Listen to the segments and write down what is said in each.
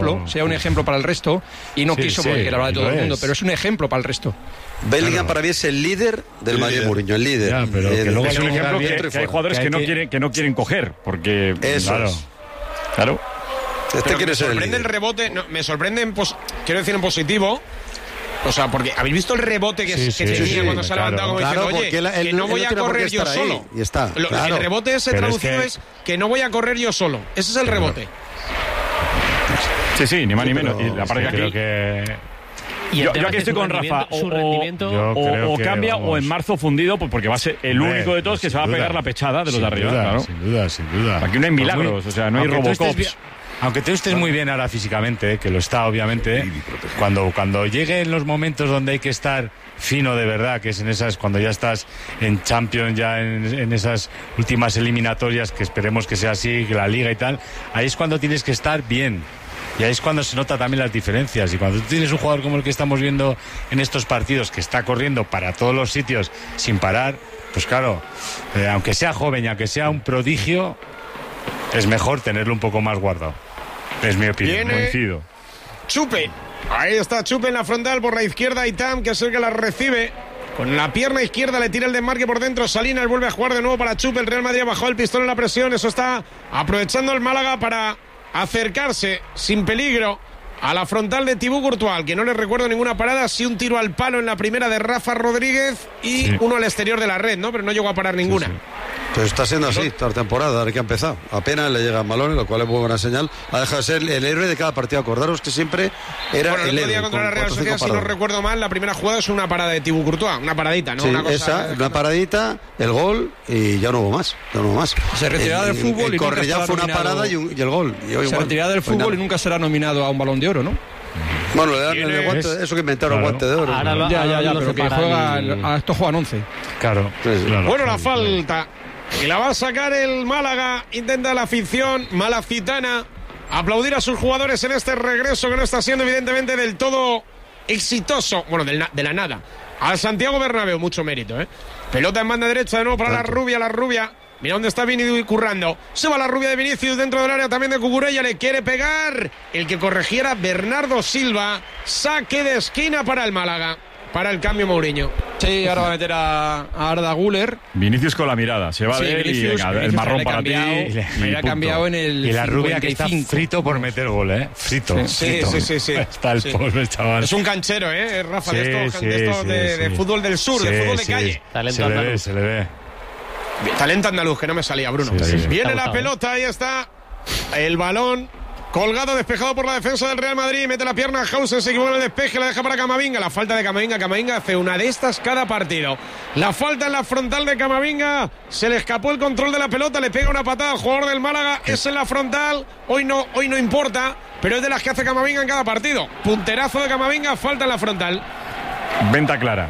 sea un ejemplo para el resto, y no quiso porque era de todo el mundo, pero es un ejemplo para el resto. Bellingham para mí es el líder del Madrid Mourinho, el líder. Ya, pero que luego es un ejemplo que hay jugadores que no quieren coger, porque claro. Este quiere me ser sorprende el rebote, me sorprende, quiero decir en positivo. O sea, porque ¿habéis visto el rebote que tenía cuando se ha levantado como diciendo, oye, que no voy a correr yo solo? Y está, el rebote ese traducido es que no voy a correr yo solo. Ese es el rebote. Sí, ni más ni menos. Y la parte creo que... Yo aquí estoy con Rafa, o cambia o en marzo fundido, porque va a ser el único de todos que se va a pegar la pechada de los de arriba, claro. Sin duda. Aquí no hay milagros, o sea, no hay Robocops. Aunque tú estés muy bien ahora físicamente, que lo está obviamente, cuando lleguen los momentos donde hay que estar fino de verdad, que es en esas, cuando ya estás en Champions, ya en esas últimas eliminatorias, que esperemos que sea así, que la Liga y tal, ahí es cuando tienes que estar bien. Y ahí es cuando se nota también las diferencias. Y cuando tú tienes un jugador como el que estamos viendo en estos partidos, que está corriendo para todos los sitios sin parar, pues claro, aunque sea joven y aunque sea un prodigio, es mejor tenerlo un poco más guardado. Es mi opinión, coincido. Chupe, ahí está Chupe en la frontal por la izquierda, Itam, que es el que la recibe. Con la pierna izquierda le tira el desmarque por dentro. Salinas vuelve a jugar de nuevo para Chupe. El Real Madrid ha bajado el pistón en la presión. Eso está aprovechando el Málaga para acercarse sin peligro a la frontal de Thibaut Courtois, que no le recuerdo ninguna parada, sí un tiro al palo en la primera de Rafa Rodríguez y uno al exterior de la red, ¿no? Pero no llegó a parar ninguna. Pero está siendo así toda la temporada, desde que ha empezado. Apenas le llegan balones, lo cual es muy buena señal. Ha dejado de ser el héroe de cada partido. Acordaros que siempre era el otro día contra la Real Sociedad, si no recuerdo mal, la primera jugada es una parada de Thibaut Courtois, una paradita, ¿no? Sí, una paradita, el gol y ya no hubo más. Se retiraba del fútbol y Correia fue una parada y el gol. Se retiraba del fútbol y nunca será nominado a un Balón de Oro, ¿no? Bueno, le dan el guante, eso que inventaron el guante de oro. Pero que juega, estos juegan 11. Claro. Bueno, la falta. Y la va a sacar el Málaga. Intenta la afición malacitana aplaudir a sus jugadores en este regreso que no está siendo evidentemente del todo exitoso. Bueno, de la nada. Al Santiago Bernabéu, mucho mérito, ¿eh? Pelota en banda derecha de nuevo para la rubia. Mira dónde está Vini currando. Se va la rubia de Vinicius dentro del área también de Cucurella. Le quiere pegar. El que corrigiera Bernardo Silva. Saque de esquina para el Málaga. Para el cambio Mourinho. Sí, ahora va a meter a Arda Güler. Vinicius con la mirada. Se va de él y venga, el marrón para ti. Me ha cambiado en el. Y la rubia 55. Que está frito por meter gol, ¿eh? Frito. Sí. Está el pobre chaval. Es un canchero, ¿eh? Rafa, de estos de fútbol del sur, de fútbol de calle. Talento andaluz. Se le ve. Talento andaluz, que no me salía, Bruno. Viene la pelota, ahí está. El balón. Colgado, despejado por la defensa del Real Madrid. Mete la pierna a Hausen, se equivoca en el despeje, la deja para Camavinga. La falta de Camavinga. Camavinga hace una de estas cada partido. La falta en la frontal de Camavinga. Se le escapó el control de la pelota. Le pega una patada al jugador del Málaga. Es en la frontal. Hoy no importa, pero es de las que hace Camavinga en cada partido. Punterazo de Camavinga, falta en la frontal. Venta clara.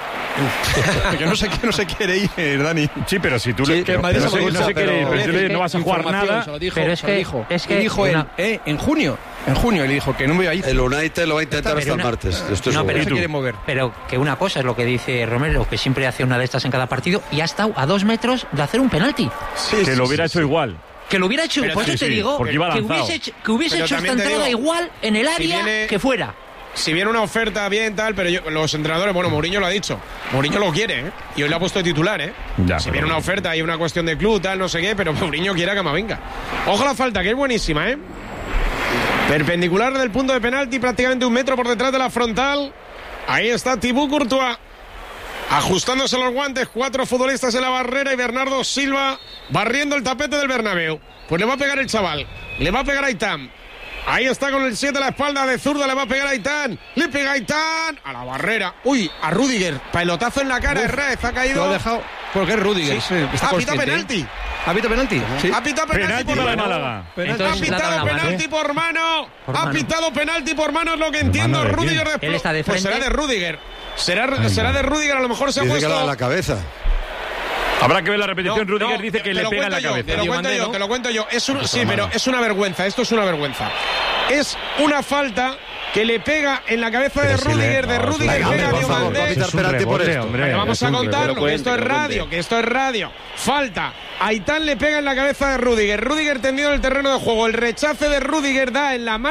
Que no se quiere ir, Dani. Sí, pero si tú le... no se quiere ir, pero no vas a jugar nada. Pero es que dijo él, en junio él dijo que no me iba a ir. El United lo va a intentar hasta el martes. Pero se quiere mover. Pero que una cosa es lo que dice Romero, que siempre hace una de estas en cada partido, y ha estado a 2 metros de hacer un penalti. Que lo hubiera hecho igual. Que lo hubiera hecho, por eso te digo, que hubiese hecho esta entrada igual en el área que fuera. Si viene una oferta bien tal, pero los entrenadores, bueno, Mourinho lo ha dicho, Mourinho lo quiere, ¿eh? Y hoy lo ha puesto de titular, ¿eh? Si viene una oferta y una cuestión de club, tal, no sé qué, pero Mourinho quiere a Camavinga. Ojo la falta, que es buenísima, ¿eh? Perpendicular del punto de penalti, prácticamente 1 metro por detrás de la frontal. Ahí está Thibaut Courtois, ajustándose los guantes, 4 futbolistas en la barrera y Bernardo Silva barriendo el tapete del Bernabéu. Pues le va a pegar el chaval, le va a pegar a Itam. Ahí está con el 7 a la espalda de zurda, le va a pegar a Aitán. Le pega a Aitán a la barrera. Uy, a Rüdiger. Pelotazo en la cara, Herrera, ha caído. Lo ha dejado porque es Rüdiger. Ha pitado penalti. ¿Ha pitado penalti? Sí. Ha pitado penalti por Málaga. Ha pitado penalti por mano. Ha pitado penalti por mano, es lo que entiendo. Rüdiger después. Él está de frente. Pues será de Rüdiger. Será de Rüdiger, a lo mejor se ha puesto. a la cabeza. Habrá que ver la repetición. Rüdiger dice que le pega en la cabeza. Te lo cuento yo. Pero es una vergüenza. Esto es una vergüenza. Es una falta que le pega en la cabeza de Rüdiger. Pega a Diomandé. Vamos a contarlo, que esto es radio. Falta. Aitán le pega en la cabeza de Rüdiger. Rüdiger tendido en el terreno de juego. El rechace de Rüdiger da en la mano